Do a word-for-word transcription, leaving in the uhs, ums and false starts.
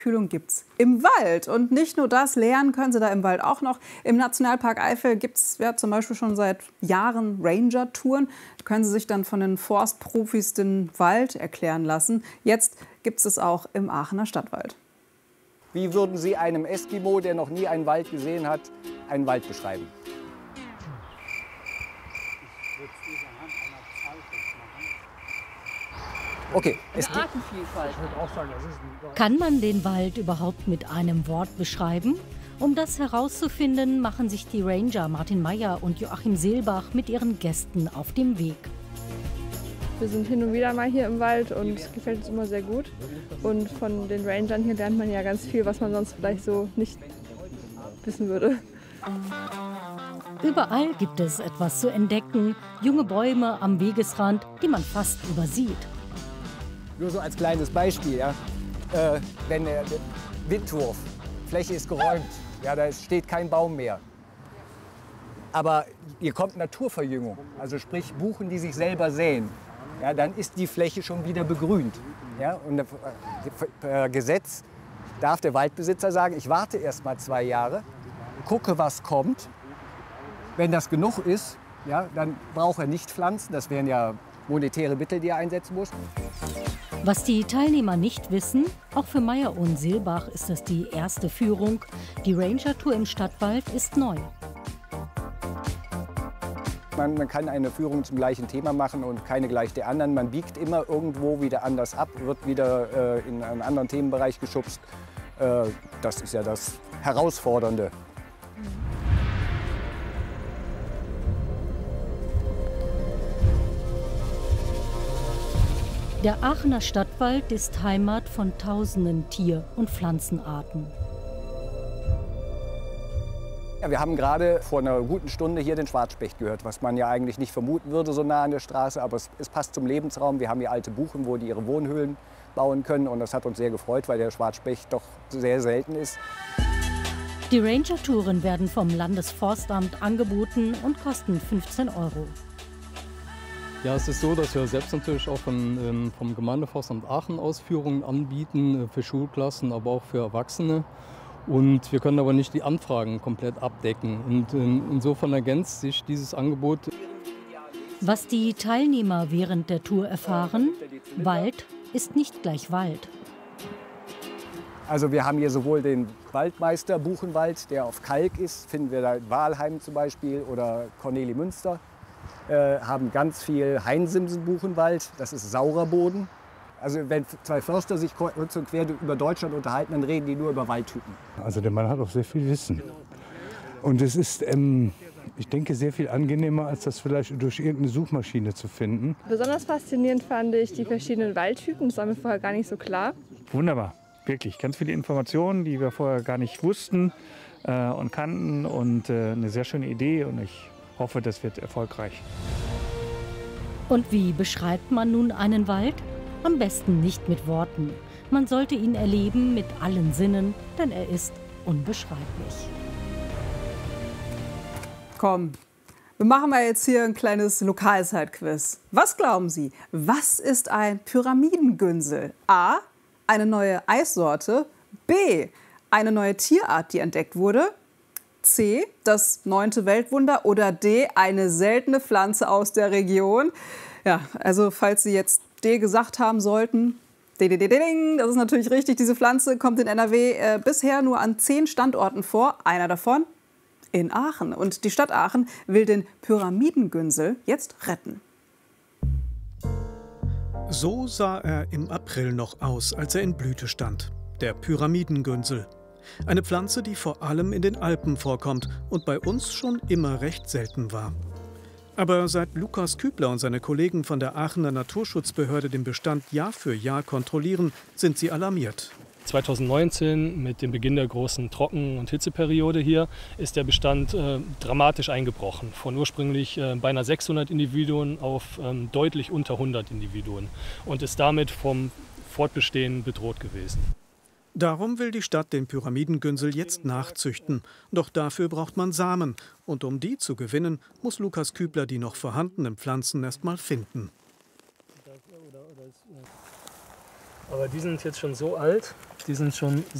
Kühlung gibt's im Wald. Und nicht nur das, lernen können Sie da im Wald auch noch. Im Nationalpark Eifel gibt es ja zum Beispiel schon seit Jahren Ranger-Touren. Da können Sie sich dann von den Forstprofis den Wald erklären lassen. Jetzt gibt es es auch im Aachener Stadtwald. Wie würden Sie einem Eskimo, der noch nie einen Wald gesehen hat, einen Wald beschreiben? Okay. Es Eine Artenvielfalt. Kann man den Wald überhaupt mit einem Wort beschreiben? Um das herauszufinden, machen sich die Ranger Martin Meyer und Joachim Seelbach mit ihren Gästen auf dem Weg. Wir sind hin und wieder mal hier im Wald und es gefällt uns immer sehr gut. Und von den Rangern hier lernt man ja ganz viel, was man sonst vielleicht so nicht wissen würde. Überall gibt es etwas zu entdecken. Junge Bäume am Wegesrand, die man fast übersieht. Nur so als kleines Beispiel, ja. Äh, wenn der, der Windwurf, Fläche ist geräumt, ja, da steht kein Baum mehr. Aber hier kommt Naturverjüngung, also sprich Buchen, die sich selber säen. Ja, dann ist die Fläche schon wieder begrünt. Ja, und äh, Gesetz darf der Waldbesitzer sagen, ich warte erst mal zwei Jahre, gucke, was kommt. Wenn das genug ist, ja, dann braucht er nicht pflanzen. Das wären ja monetäre Mittel, die er einsetzen muss. Was die Teilnehmer nicht wissen, auch für Meyer und Seelbach ist das die erste Führung. Die Ranger-Tour im Stadtwald ist neu. Man, man kann eine Führung zum gleichen Thema machen und keine gleich der anderen. Man biegt immer irgendwo wieder anders ab, wird wieder äh, in einen anderen Themenbereich geschubst. Äh, das ist ja das Herausfordernde. Der Aachener Stadtwald ist Heimat von tausenden Tier- und Pflanzenarten. Ja, wir haben gerade vor einer guten Stunde hier den Schwarzspecht gehört, was man ja eigentlich nicht vermuten würde, so nah an der Straße. Aber es, es passt zum Lebensraum. Wir haben hier alte Buchen, wo die ihre Wohnhöhlen bauen können. Und das hat uns sehr gefreut, weil der Schwarzspecht doch sehr selten ist. Die Ranger-Touren werden vom Landesforstamt angeboten und kosten fünfzehn Euro. Ja, es ist so, dass wir selbst natürlich auch von, ähm, vom Gemeindeforstamt Aachen Ausführungen anbieten, äh, für Schulklassen, aber auch für Erwachsene. Und wir können aber nicht die Anfragen komplett abdecken. Und ähm, insofern ergänzt sich dieses Angebot. Was die Teilnehmer während der Tour erfahren: Wald ist nicht gleich Wald. Also wir haben hier sowohl den Waldmeister Buchenwald, der auf Kalk ist, finden wir da in Wahlheim zum Beispiel oder Cornelimünster. Äh, haben ganz viel Hainsimsen-Buchenwald, das ist saurer Boden. Also wenn zwei Förster sich kreuz und quer über Deutschland unterhalten, dann reden die nur über Waldtypen. Also der Mann hat auch sehr viel Wissen. Und es ist, ähm, ich denke, sehr viel angenehmer, als das vielleicht durch irgendeine Suchmaschine zu finden. Besonders faszinierend fand ich die verschiedenen Waldtypen, das war mir vorher gar nicht so klar. Wunderbar, wirklich. Ganz viele Informationen, die wir vorher gar nicht wussten äh, und kannten. Und äh, eine sehr schöne Idee und ich hoffe, das wird erfolgreich. Und wie beschreibt man nun einen Wald? Am besten nicht mit Worten. Man sollte ihn erleben mit allen Sinnen, denn er ist unbeschreiblich. Komm, wir machen mal jetzt hier ein kleines Lokalzeit-Quiz. Was glauben Sie, was ist ein Pyramidengünsel? A, eine neue Eissorte. B, eine neue Tierart, die entdeckt wurde. C, das neunte Weltwunder. Oder D, eine seltene Pflanze aus der Region. Ja, also falls Sie jetzt D gesagt haben sollten, das ist natürlich richtig. Diese Pflanze kommt in N R W äh, bisher nur an zehn Standorten vor. Einer davon in Aachen. Und die Stadt Aachen will den Pyramidengünsel jetzt retten. So sah er im April noch aus, als er in Blüte stand. Der Pyramidengünsel. Eine Pflanze, die vor allem in den Alpen vorkommt und bei uns schon immer recht selten war. Aber seit Lukas Kübler und seine Kollegen von der Aachener Naturschutzbehörde den Bestand Jahr für Jahr kontrollieren, sind sie alarmiert. zweitausendneunzehn, mit dem Beginn der großen Trocken- und Hitzeperiode hier, ist der Bestand äh, dramatisch eingebrochen. Von ursprünglich äh, beinahe sechshundert Individuen auf ähm, deutlich unter hundert Individuen und ist damit vom Fortbestehen bedroht gewesen. Darum will die Stadt den Pyramidengünsel jetzt nachzüchten. Doch dafür braucht man Samen. Und um die zu gewinnen, muss Lukas Kübler die noch vorhandenen Pflanzen erst mal finden. Aber die sind jetzt schon so alt, die sind schon